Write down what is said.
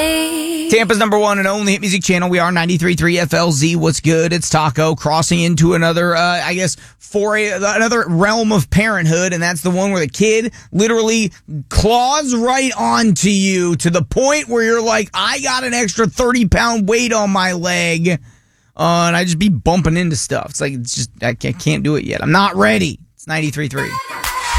Tampa's number one and only hit music channel. We are 93.3 FLZ. What's good? It's Taco crossing into another, another realm of parenthood, and that's the one where the kid literally claws right onto you to the point where you're like, I got an extra 30-pound weight on my leg, and I just be bumping into stuff. It's just, I can't do it yet. I'm not ready. It's 93.3.